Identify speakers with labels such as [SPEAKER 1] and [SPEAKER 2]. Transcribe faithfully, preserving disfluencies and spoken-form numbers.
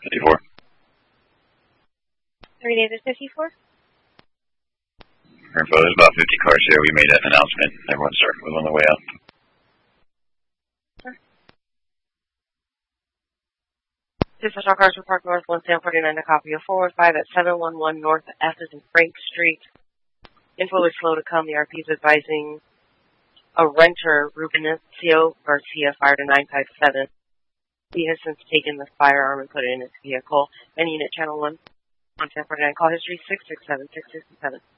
[SPEAKER 1] fifty-four.
[SPEAKER 2] Three days at fifty-four?
[SPEAKER 1] Info, there's about fifty cars here. We made an announcement. Everyone start was on the way up.
[SPEAKER 2] Sure. Dispatch, all cars were parked north one Sam forty-nine to copy of four five at seven one one North F is in Frank Street. Info is slow to come. The R P is advising a renter, Rubencio Garcia, fired a nine five seven. He has since taken the firearm and put it in his vehicle. And unit channel one on Sam forty-nine. Call history six six seven six six seven.